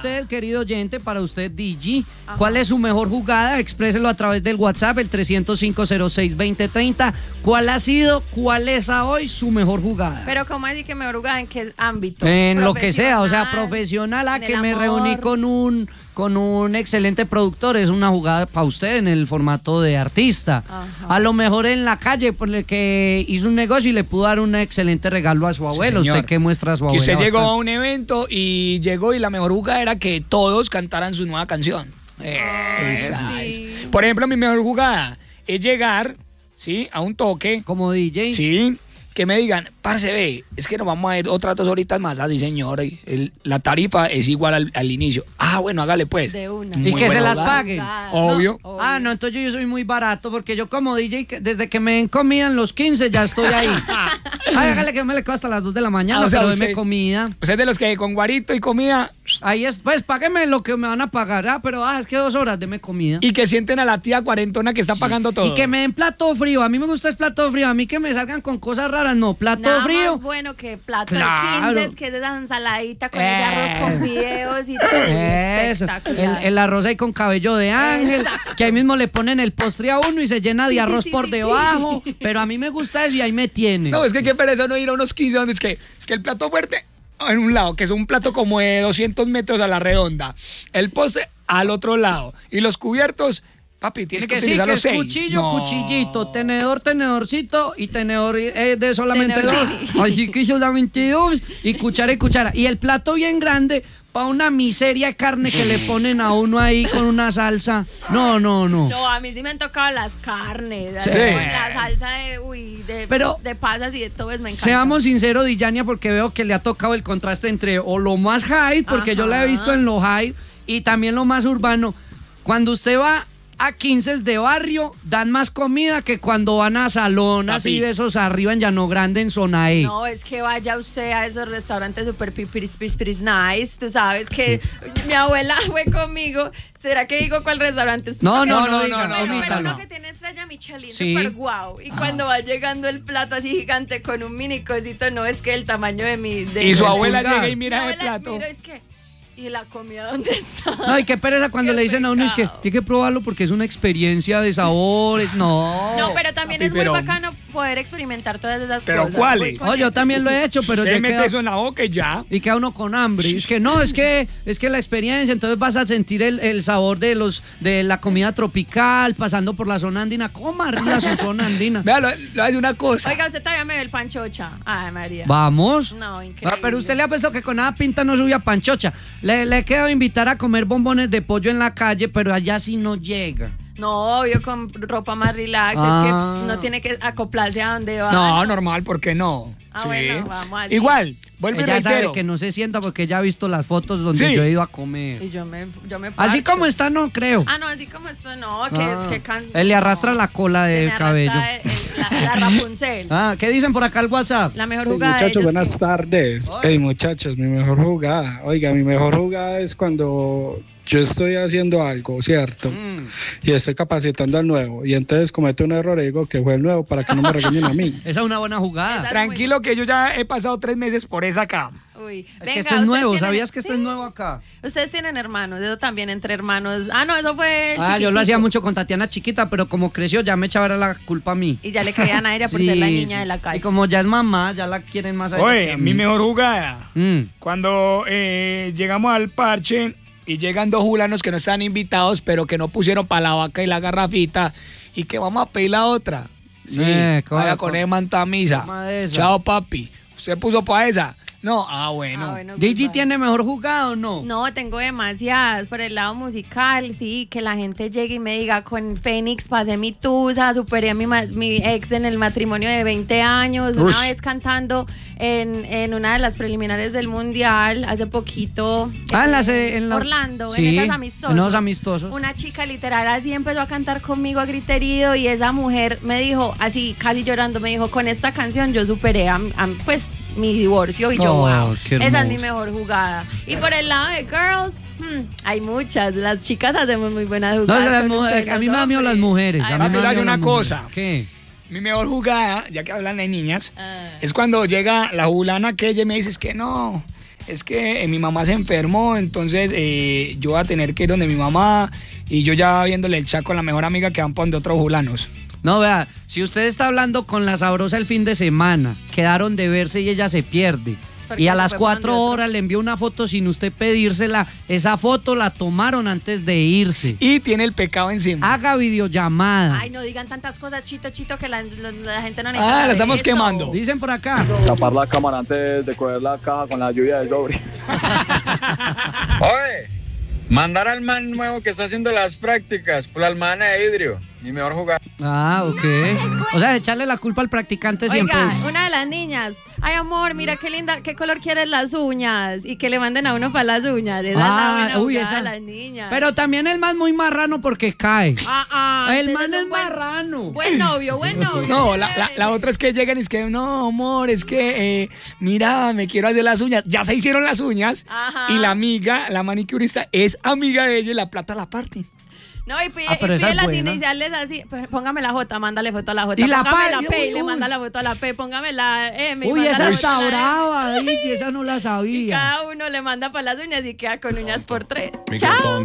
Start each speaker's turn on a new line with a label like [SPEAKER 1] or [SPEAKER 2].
[SPEAKER 1] usted, querido oyente, para usted, Digi, ¿cuál es su mejor jugada? Expréselo a través del WhatsApp, el 305-06-2030. ¿Cuál ha sido, cuál es a hoy su mejor jugada?
[SPEAKER 2] Pero ¿cómo decir que mejor jugada? ¿En qué ámbito?
[SPEAKER 1] En lo que sea, o sea, profesional, que me reuní con un excelente productor, es una jugada para usted en el formato de artista. Ajá. A lo mejor en la calle, por el que hizo un negocio y le pudo dar un excelente regalo a su abuelo.
[SPEAKER 3] Sí,
[SPEAKER 1] ¿Usted qué muestra a su abuelo?
[SPEAKER 3] Que usted llegó a un evento y llegó y la mejor jugada era que todos cantaran su nueva canción.
[SPEAKER 2] Sí.
[SPEAKER 3] Por ejemplo, mi mejor jugada es llegar, ¿sí? A un toque.
[SPEAKER 1] Como DJ.
[SPEAKER 3] Sí. Que me digan, parce, ve, es que nos vamos a ir otras 2 horitas más. Así, señor. La tarifa es igual al inicio. Ah, bueno, hágale pues.
[SPEAKER 2] De una.
[SPEAKER 1] Y que se las paguen.
[SPEAKER 3] Obvio.
[SPEAKER 2] No,
[SPEAKER 1] Ah, no, entonces yo soy muy barato porque yo como DJ, desde que me den comida en los 15 ya estoy ahí. Ay, hágale que me le quedo hasta las 2 de la mañana, pero deme comida.
[SPEAKER 3] Usted es de los que con guarito y comida...
[SPEAKER 1] Ahí es, pues págueme lo que me van a pagar, pero es que 2 horas, deme comida.
[SPEAKER 3] Y que sienten a la tía cuarentona que está pagando todo.
[SPEAKER 1] Y que me den plato frío, a mí me gusta el plato frío, a mí que me salgan con cosas raras, no, plato frío.
[SPEAKER 2] Nada más bueno que plato de 15, que es esa ensaladita con ese arroz con fideos y todo.
[SPEAKER 1] Eso, el arroz ahí con cabello de ángel, que ahí mismo le ponen el postre a uno y se llena de arroz por debajo, pero a mí me gusta eso y ahí me tiene.
[SPEAKER 3] No, es que qué pereza no ir a unos 15 donde es que el plato fuerte en un lado, que es un plato como de 200 metros a la redonda, el postre al otro lado y los cubiertos, papi, tienes que utilizar los 6.
[SPEAKER 1] Cuchillo, cuchillito, tenedor, tenedorcito y tenedor de solamente 2. Así que solamente 2 y cuchara. Y el plato bien grande para una miseria de carne que le ponen a uno ahí con una salsa. No.
[SPEAKER 2] No, a mí sí me han tocado las carnes,
[SPEAKER 1] Sí.
[SPEAKER 2] con la salsa de pasas y de todo, me encanta.
[SPEAKER 1] Seamos sinceros, Dillania, porque veo que le ha tocado el contraste entre o lo más high, porque yo la he visto en lo high, y también lo más urbano. Cuando usted va a 15 de barrio, dan más comida que cuando van a salón, así de esos arriba en Llano Grande, en zona E.
[SPEAKER 2] No, es que vaya usted a esos restaurantes super pipiris nice, tú sabes que mi abuela fue conmigo. ¿Será que digo cuál restaurante?
[SPEAKER 1] No,
[SPEAKER 2] pero uno que tiene estrella Michelin, super guau. Y cuando va llegando el plato así gigante con un mini cosito, no es que el tamaño de mi...
[SPEAKER 3] y su abuela llega y mira el plato.
[SPEAKER 2] Mira, es que... ¿Y la comida dónde está?
[SPEAKER 1] No, y qué pereza cuando le dicen a uno, es que tiene que probarlo porque es una experiencia de sabores. No,
[SPEAKER 2] pero también es muy bacano poder experimentar todas esas cosas.
[SPEAKER 3] ¿Pero cuáles?
[SPEAKER 1] Yo también lo he hecho, pero
[SPEAKER 3] se mete eso en la boca y ya.
[SPEAKER 1] Y queda uno con hambre. Y es que no, es que la experiencia, entonces vas a sentir el sabor de la comida tropical, pasando por la zona andina. Coma arriba su zona andina.
[SPEAKER 3] Vea, lo hace una cosa.
[SPEAKER 2] Oiga, usted todavía me ve el panchocha. Ay, María.
[SPEAKER 1] Vamos.
[SPEAKER 2] No, increíble.
[SPEAKER 1] Pero usted le ha puesto que con nada pinta no subía panchocha. Le he quedado invitar a comer bombones de pollo en la calle, pero allá sí no llega.
[SPEAKER 2] No, obvio, con ropa más relax. Es que uno tiene que acoplarse a donde va.
[SPEAKER 3] No, normal, ¿por qué no? Sí.
[SPEAKER 2] Bueno, vamos así.
[SPEAKER 3] Igual, vuelve y
[SPEAKER 1] ella
[SPEAKER 3] reitero.
[SPEAKER 1] sabe que no se sienta porque ella ha visto las fotos donde yo he ido a comer.
[SPEAKER 2] Y yo me
[SPEAKER 1] así como está, no creo.
[SPEAKER 2] No, así como está, no.
[SPEAKER 1] Él le arrastra la cola de cabello.
[SPEAKER 2] La Rapunzel.
[SPEAKER 1] ¿Qué dicen por acá el WhatsApp?
[SPEAKER 2] La mejor jugada.
[SPEAKER 4] Muchachos, buenas tardes. Hey, muchachos, mi mejor jugada. Oiga, mi mejor jugada es cuando yo estoy haciendo algo, ¿cierto? Y estoy capacitando al nuevo. Y entonces cometo un error y digo que fue el nuevo para que no me regañen a mí.
[SPEAKER 1] Esa es una buena jugada.
[SPEAKER 3] Tranquilo que yo ya he pasado 3 meses por esa acá.
[SPEAKER 2] Uy,
[SPEAKER 1] es que este es nuevo, ¿sabías que este es nuevo acá?
[SPEAKER 2] Ustedes tienen hermanos, eso también entre hermanos. No, eso fue
[SPEAKER 1] yo lo hacía mucho con Tatiana chiquita, pero como creció ya me echaba la culpa a mí.
[SPEAKER 2] Y ya le creían a ella por ser la niña de la casa.
[SPEAKER 1] Y como ya es mamá, ya la quieren más a ella.
[SPEAKER 3] Oye, mi mejor jugada. Cuando llegamos al parche y llegan 2 julanos que no están invitados, pero que no pusieron para la vaca y la garrafita, y que vamos a pedir la otra. Sí, vaya con el manto a misa. Chao, papi. ¿Usted puso para esa? No, bueno.
[SPEAKER 1] ¿Digi tiene mejor jugada o no?
[SPEAKER 2] No, tengo demasiadas. Por el lado musical, sí, que la gente llegue y me diga, con Fénix pasé mi tusa, superé a mi ex en el matrimonio de 20 años, una vez cantando en una de las preliminares del Mundial, hace poquito, en Orlando,
[SPEAKER 1] sí,
[SPEAKER 2] en esos amistosos. Una chica literal así empezó a cantar conmigo a griterío y esa mujer me dijo, así casi llorando, me dijo, con esta canción yo superé pues mi divorcio y yo, wow, esa es mi mejor jugada. Y por el lado de girls, hay muchas, las chicas hacemos muy buenas jugadas.
[SPEAKER 1] A mí me da miedo las mujeres.
[SPEAKER 3] A mí me da una cosa.
[SPEAKER 1] ¿Qué?
[SPEAKER 3] Mi mejor jugada, ya que hablan de niñas, es cuando llega la julana que ella me dice, es que no, es que mi mamá se enfermó, entonces yo voy a tener que ir donde mi mamá y yo ya viéndole el chat con la mejor amiga que van para donde otros julanos.
[SPEAKER 1] No, vea, si usted está hablando con la sabrosa el fin de semana, quedaron de verse y ella se pierde. Y a las 4 horas le envió una foto sin usted pedírsela. Esa foto la tomaron antes de irse.
[SPEAKER 3] Y tiene el pecado encima.
[SPEAKER 1] Haga videollamada.
[SPEAKER 2] Ay, no digan tantas cosas, Chito, que la gente no necesita.
[SPEAKER 3] Ah, la estamos quemando.
[SPEAKER 1] Dicen por acá.
[SPEAKER 5] Tapar la cámara antes de coger la caja con la lluvia de sobre.
[SPEAKER 6] Oye, mandar al man nuevo que está haciendo las prácticas por la almana de vidrio. Mi mejor jugada.
[SPEAKER 1] Ah, ok. O sea, echarle la culpa al practicante siempre.
[SPEAKER 2] Oiga, una de las niñas. Ay, amor, mira qué linda, qué color quieres las uñas. Y que le manden a uno para las uñas. Esa es la buena esa de las niñas.
[SPEAKER 1] Pero también el man muy marrano porque cae. El man es marrano.
[SPEAKER 2] Buen novio.
[SPEAKER 3] No, la otra es que llegan y es que, no, amor, es que, mira, me quiero hacer las uñas. Ya se hicieron las uñas.
[SPEAKER 2] Ajá.
[SPEAKER 3] Y la amiga, la manicurista, es amiga de ella y la plata la parte.
[SPEAKER 2] No, y pide las iniciales así. Pues, póngame la J, mándale foto a la J.
[SPEAKER 1] Y la
[SPEAKER 2] póngame la
[SPEAKER 1] P,
[SPEAKER 2] P y le manda la foto a la P. Póngame la M.
[SPEAKER 1] Uy, esa está
[SPEAKER 2] brava,
[SPEAKER 1] brava, esa no la sabía.
[SPEAKER 2] Y cada uno le manda para las uñas y queda con uñas por 3. Chao.